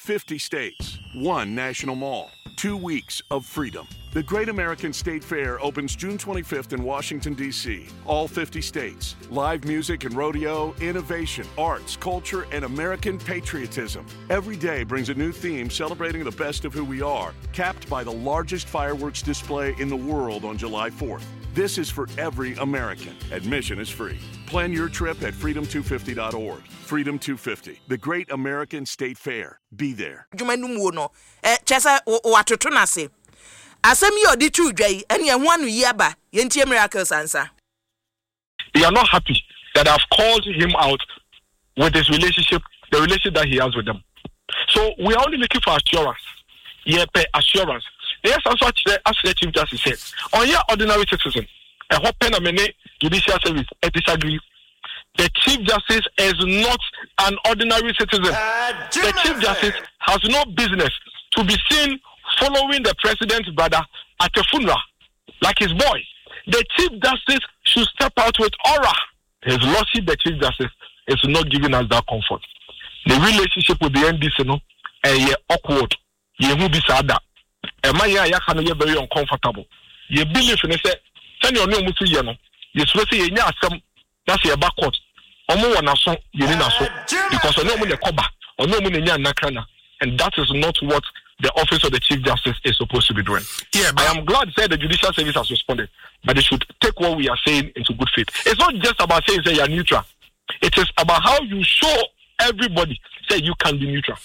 50 states, 1 national mall, 2 weeks of freedom. The Great American State Fair opens June 25th in Washington, D.C. All 50 states. Live music and rodeo, innovation, arts, culture, and American patriotism. Every day brings a new theme celebrating the best of who we are, capped by the largest fireworks display in the world on July 4th. This is for every American. Admission is free. Plan your trip at freedom250.org. Freedom 250, the Great American State Fair. Be there. Asemi odi tudwai ene ehun anu yiaba yentie miracles answer. They are not happy that I've called him out with his relationship, the relationship that he has with them. So we are only looking for assurance. Yeah, assurance. Yes, also as the Chief Justice said, on your ordinary citizen, a hope pen amene judicial service, I disagree. The Chief Justice is not an ordinary citizen. The Chief Justice has no business to be seen following the president's brother at a funeral, like his boy. The Chief Justice should step out with aura. His lordship, the Chief Justice, is not giving us that comfort. The relationship with the NDC, no, awkward. You will be sad. You very uncomfortable. You believe in it. Send your name to you. You say you some that's your backward. Omo wana so you need so because no money cover or no money nakana, and that is not what the office of the Chief Justice is supposed to be doing. Yeah, I am glad that the Judicial Service has responded, but they should take what we are saying into good faith. It's not just about saying you are neutral. It is about how you show everybody say you can be neutral.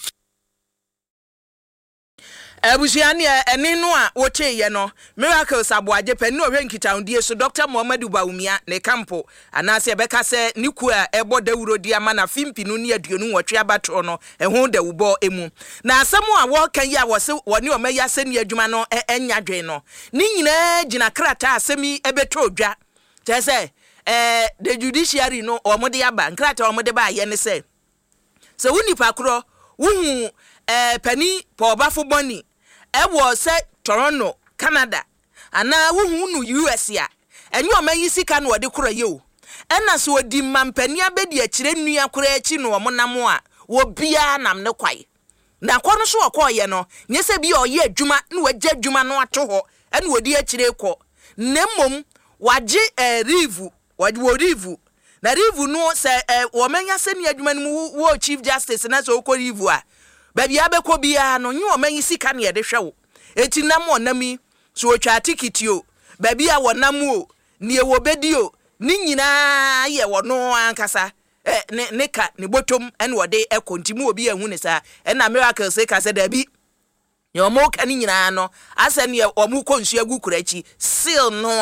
Ebusiani eni no a woche ye no miracles aboaje pani no hwenkita undie so Dr. Muhammadu Bawumia ne campo anase beka se niku a ebo dawuro di ama na fimpinu ne aduonu wotwe abato no eho dawubo emu na asemu a wo kan ya wo se woni o meya se ne adwuma no enya dwen no ni nyina gina krata asemi ebeto odwa je se the judiciary no o mode aba krata o mode ba ye ne se wuni pakro wuhu pani po bafo boni ewo se Toronto Canada ana wuhu nu US ya enyo omayi sika no de kora ye o ena so odi mampani abedi akire nua kora achi no omonam a wo bia nam ne kwai na kono so okoye no nyese bia oye adwuma na wagya adwuma no ato ho ena wodi akire kɔ nemmom wagye rivu na rivu no se wo manya se ne adwuma no wo Chief Justice na so okɔ rivu a baby abekọ bia no nyi omanyi sika ne yede hwe wo eti nam onami so otwa ticket o baby a wonam o ne e wo bedi o ni nyina ye wo no ankasa ne ka ne botom ene wode ekontimu obi ehun ne sa na miracles e ka se da bi ye omo ka ni nyina no ase ne omo konsu agukurachi seal no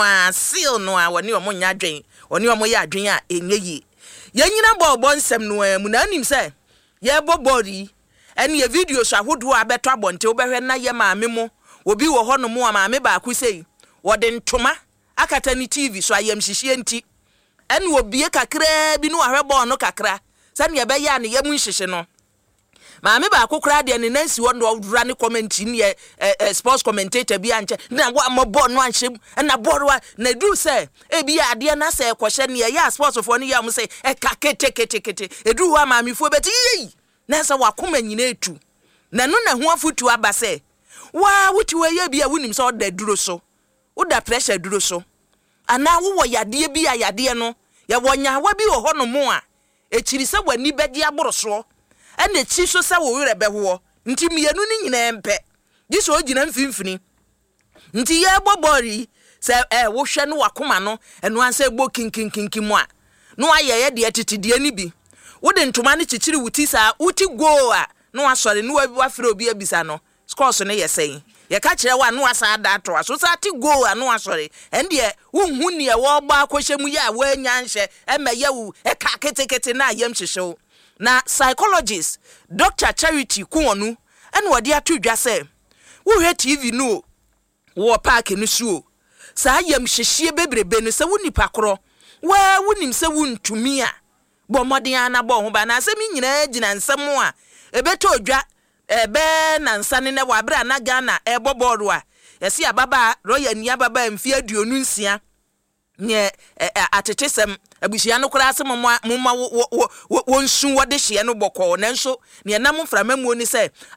a woni omo nya dwen oni omo ya adwen a enyeyi ye nyina bo nsem no mu na anim se ye bobori eni ye video so ahodo abeto abonte obehwe na ye maame mo obi wo hono mo maame ba akusei wode ntoma akata ni TV so ayam hihie nti eni obie kakra bi no ahwebo no kakra sane ye be ya ne ye mu nhihye no maame ba akokra de ne nansi wo ndo dura ne comment ni sports commentator bi anche na wo ambo no anhyem na borwa na du se e bi ade na se ekohye ne ye sports fo ne ye am se e ka kete edu ho maame fo beti yi na sa wakoma nyina etu na no na ho afutu aba se wa wuti we ye bia wunim so da duro so wo da pressure duro so ana wo yade bia yade no ya wonya wa bi wo ho no mo a ekiri se wani bedi aboro so ene chi so se wo werebe ho nti mienu ni nyina empe di so ogina mfimfini nti ye bobori se wo hwe no wakoma no eno anse gbo kinkinkinkin mo a no ayeye de tetide ni bi wode ntoma ne chichiri wuti sa wuti go a no asore no wa fere obi abisa no scores no yesen ye ka kire wa no asa da to so sa ti go a no asore ende wonhu ne wo gba akohyemu ya wa nya nhye emeye wu e ka ketekete na ayam hyehyew na psychologist Dr. Charity Kuonu ene wode atodwa se wo hwe TV no wo park no suo sa ayam hyehye bebrebe no se woni pakro wa wonim se wontumi a bo modern ana bo ho ba na asemi nyina gina nsem a ebeto odwa ebe na nsane ne wa bra na Ghana ebobodo a yesi ababa royal ni ababa mfi aduonu nsia ne atetesem abusia no kura asem mumma wonsu wode hye no bokọ nanso ne nam mframamuo ni se